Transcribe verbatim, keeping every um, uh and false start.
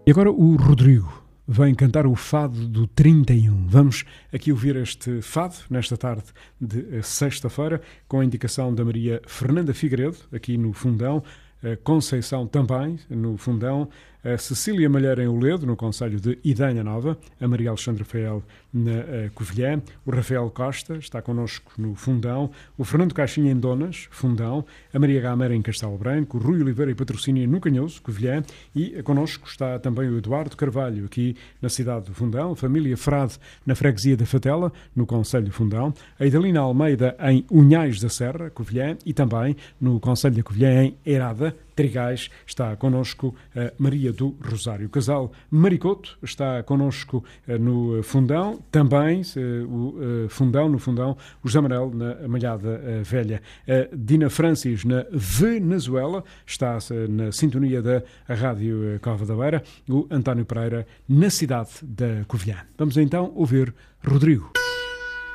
E agora o Rodrigo vem cantar o fado do trinta e um. Vamos aqui ouvir este fado nesta tarde de sexta-feira, com a indicação da Maria Fernanda Figueiredo, aqui no Fundão, a Conceição também no Fundão, a Cecília Malheiro em Oledo, no concelho de Idanha Nova, a Maria Alexandra Fael na Covilhã, o Rafael Costa está connosco no Fundão, o Fernando Caixinha em Donas, Fundão, a Maria Gameira em Castelo Branco, o Rui Oliveira e Patrocínio no Canhoso, Covilhã, e connosco está também o Eduardo Carvalho, aqui na cidade do Fundão, a família Frade na freguesia da Fatela, no concelho de Fundão, a Idalina Almeida em Unhais da Serra, Covilhã, e também no concelho de Covilhã, em Herada, Trigais, está connosco a Maria do Rosário. O casal Maricoto está connosco no Fundão, também o Fundão, no Fundão, o José Amarelo na Malhada Velha. A Dina Francis na Venezuela está na sintonia da Rádio Cova da Beira, o António Pereira na cidade da Covilhã. Vamos então ouvir Rodrigo.